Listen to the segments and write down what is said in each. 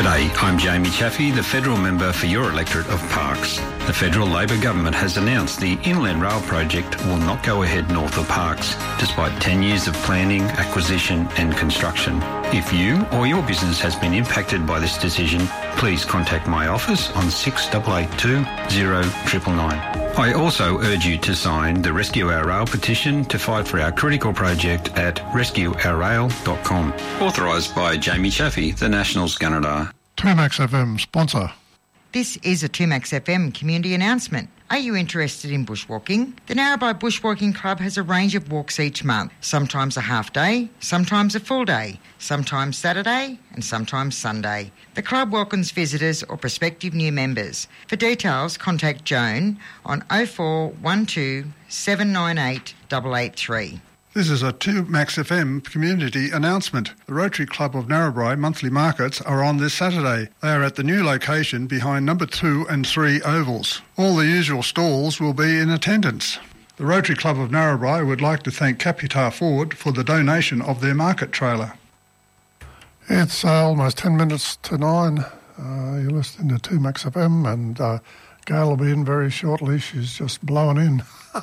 G'day, I'm Jamie Chaffey, the Federal Member for your electorate of Parkes. The Federal Labor Government has announced the Inland Rail project will not go ahead north of Parkes, despite 10 years of planning, acquisition and construction. If you or your business has been impacted by this decision, please contact my office on 6882 0999. I also urge you to sign the Rescue Our Rail petition to fight for our critical project at rescueourrail.com. Authorised by Jamie Chaffey, the Nationals Gunnedah. 2Max FM sponsor. This is a 2Max FM community announcement. Are you interested in bushwalking? The Narrabri Bushwalking Club has a range of walks each month, sometimes a half day, sometimes a full day, sometimes Saturday and sometimes Sunday. The club welcomes visitors or prospective new members. For details, contact Joan on 0412 798 883. This is a 2Max FM community announcement. The Rotary Club of Narrabri monthly markets are on this Saturday. They are at the new location behind number 2 and 3 ovals. All the usual stalls will be in attendance. The Rotary Club of Narrabri would like to thank Capitar Ford for the donation of their market trailer. It's almost 10 minutes to 9. You're listening to 2Max FM and Gail will be in very shortly. She's just blowing in.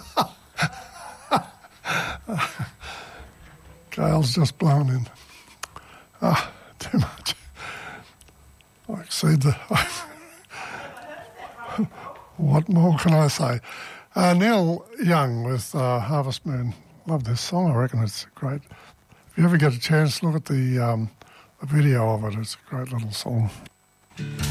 Gail's just blown in. Too much. I exceed the... What more can I say? Neil Young with Harvest Moon. Love this song. I reckon it's great. If you ever get a chance, look at the video of it. It's a great little song.